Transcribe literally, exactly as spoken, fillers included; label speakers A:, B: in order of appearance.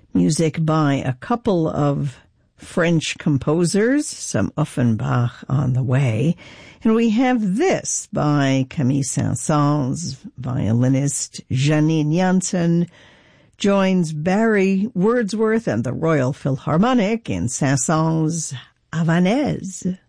A: Music by a couple of French composers, some Offenbach on the way. And we have this by Camille Saint-Saëns, violinist Janine Jansen, joins Barry Wordsworth and the Royal Philharmonic in Saint-Saëns' Havanaise.